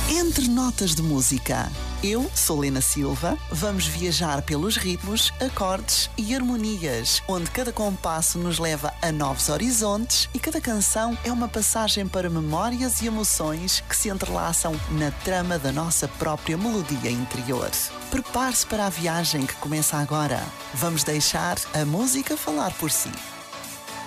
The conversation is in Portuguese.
Entre notas de música. Eu sou Lena Silva. Vamos viajar pelos ritmos, acordes e harmonias, onde cada compasso nos leva a novos horizontes e cada canção é uma passagem para memórias e emoções que se entrelaçam na trama da nossa própria melodia interior. Prepare-se para a viagem que começa agora. Vamos deixar a música falar por si.